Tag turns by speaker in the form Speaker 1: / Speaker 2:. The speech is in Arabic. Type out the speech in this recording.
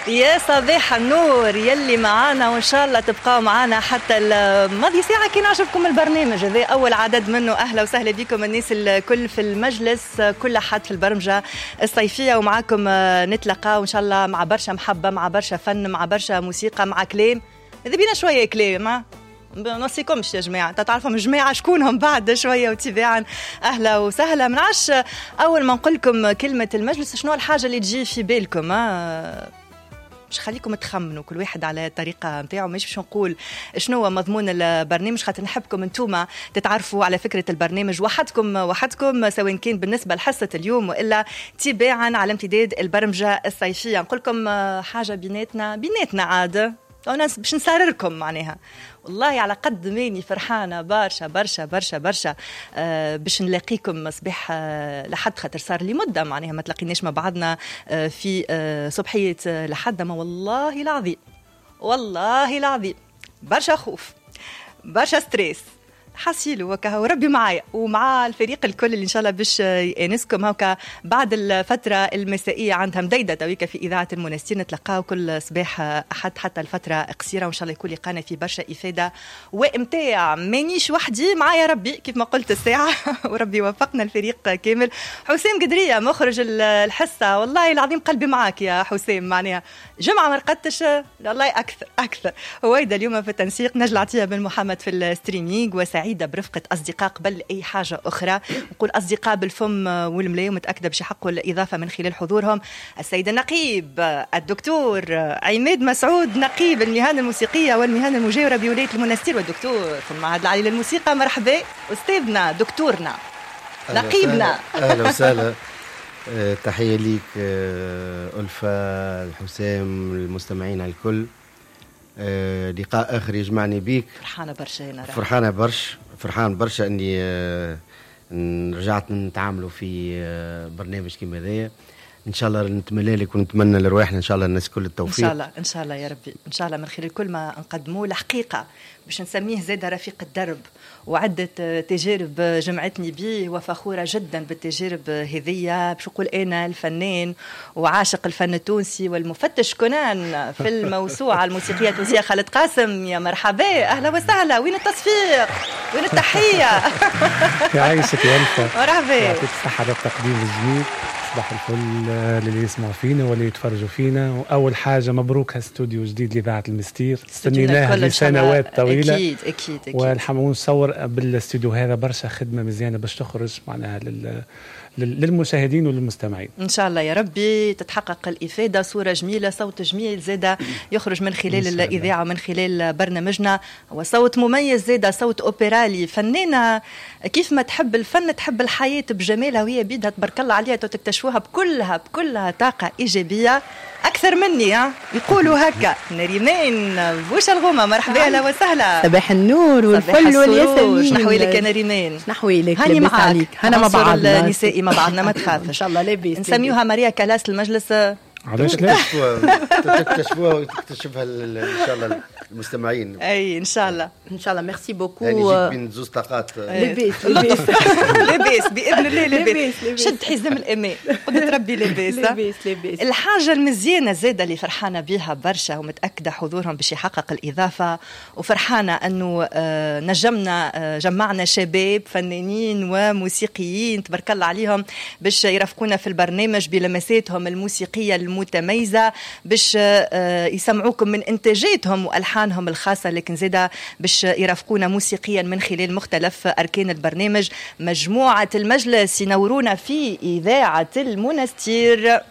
Speaker 1: يا صباح النور يلي معانا، وإن شاء الله تبقوا معانا حتى ماضي ساعة كي نعجبكم البرنامج هذا. أول عدد منه أهلا وسهلا بكم الناس الكل في المجلس، كل حد في البرمجة الصيفية، ومعاكم نتلقى وإن شاء الله مع برشا محبة، مع برشا فن، مع برشا موسيقى، مع كلام. إذا بينا شوية كلام نوصيكمش يا جماعة، تعرفهم الجماعة شكونهم بعد شوية وتباعا. أهلا وسهلا. منعش أول ما نقول لكم كلمة المجلس شنو الحاجة اللي تجي في بالكم؟ مش خليكم تخمنوا كل واحد على الطريقة متاعه، مش باش نقول شنو هو مضمون البرنامج، خاطر نحبكم انتوما تتعرفوا على فكرة البرنامج وحدكم سواء كان بالنسبة لحصة اليوم وإلا تباعا على امتداد البرمجة الصيفية. نقول لكم حاجة بيناتنا عاد باش نسرركم معناها. والله على قد ماني فرحانة برشا برشا برشا برشا باش نلاقيكم صباح لحد، خاطر صار لي مدة معناها ما تلاقيناش مع بعضنا في صبحية لحد، ما والله العظيم برشا خوف، برشا ستريس حاسيلو وكا، وربي معايا ومع الفريق الكل اللي ان شاء الله باش يانسكم هكا بعد الفتره المسائيه عندها مديده تويكا في اذاعه المنستير. نتلقاو كل صباح احد حتى الفتره قصيره، وان شاء الله يكون لقانا في برشا افاده وامتاع. مانيش وحدي، معايا ربي كيف ما قلت الساعه وربي يوفقنا الفريق كامل. حسام قدريه مخرج الحصه، والله العظيم قلبي معاك يا حسام، معناها جمعه ما رقدتش والله اكثر. هويدا اليوم في التنسيق، نجل عطيه بن محمد في الستريمينج، وسعيدة برفقة أصدقاء قبل أي حاجة أخرى. نقول أصدقاء بالفم والملاي، ومتأكدة باش يحقوا الإضافة من خلال حضورهم السيد النقيب الدكتور عماد مسعود، نقيب المهن الموسيقية والمهن المجاورة بولاية المنستير، والدكتور في المعهد العالي للموسيقى. مرحبا أستاذنا دكتورنا نقيبنا.
Speaker 2: أهلا وسهلا. تحية ليك ألفة، الحسام، المستمعين الكل. لقاء آخر يجمعني بيك. فرحان برشا أني رجعت نتعاملوا في برنامج كيما هذايا. إن شاء الله نتمنى لك ونتمنى لرواحنا إن شاء الله الناس كل التوفيق.
Speaker 1: إن شاء الله يا ربي، إن شاء الله من خلال كل ما نقدموه الحقيقة باش نسميه زاد رفيق الدرب، وعدة تجارب جمعتني به، وفخورة جدا بالتجارب هذية. باش نقول أنا الفنان وعاشق الفن التونسي والمفتش كونان في الموسوعة الموسيقية التونسية خالد قاسم. يا مرحبا، أهلا وسهلا. وين التصفيق؟ وين التحية؟
Speaker 3: يعيشك يا ألفة،
Speaker 1: مرحبا،
Speaker 3: يعطيك الصحة على التقديم الجميل. صباح الفل للي يسمعوا فينا واللي يتفرجوا فينا. وأول حاجة مبروك هاستوديو جديد لإذاعة المستير، استنيناه لسنوات طويلة.
Speaker 1: أكيد.
Speaker 3: ونصور بالاستوديو هذا برشا خدمة مزيانة باش تخرج معناها للمشاهدين وللمستمعين.
Speaker 1: إن شاء الله يا ربي تتحقق الإفادة، صورة جميلة، صوت جميل زادة يخرج من خلال الإذاعة ومن خلال برنامجنا، وصوت مميز زادة، صوت أوبرالي. فنانة كيف ما تحب الفن تحب الحياة بجمالها، وهي بيدها تبارك الله عليها تكتشفوها بكلها طاقة إيجابية أكثر مني. يقولوا هكا. نريمان بوش الغومة، مرحبا، أهلا وسهلا.
Speaker 4: صباح النور والفل والياسمين.
Speaker 1: نحوي لك يا نريمان.
Speaker 4: نحوي لك،
Speaker 1: هاني معاك.
Speaker 4: أنا مع بعضنا
Speaker 1: النسائي مع بعضنا، ما تخافش.
Speaker 4: إن شاء الله لاباس.
Speaker 1: نسميوها ماريا كلاس المجلس.
Speaker 3: علاش لا؟
Speaker 2: تكتشفوها وتكتشفها إن شاء الله المستمعين.
Speaker 1: أي إن شاء الله.
Speaker 4: ميرسي بوكو.
Speaker 2: يعني جيت بين زوز طاقات.
Speaker 4: لاباس
Speaker 1: بإذن الله لاباس. شد حزام الأمان، قدرة ربي لاباس. الحاجة المزيانة زادة اللي فرحانة بها برشا، ومتأكدة حضورهم باش يحقق الإضافة، وفرحانة أنه جمعنا شباب فنانين وموسيقيين تبارك الله عليهم باش يرافقونا في البرنامج بلمساتهم الموسيقية المتميزة، باش يسمعوكم من إنتاجاتهم وألحانهم الخاصة، لكن زادة باش يرافقونا موسيقيا من خلال مختلف أركان البرنامج. مجموعة المجلس ينورونا في إذاعة المنستير.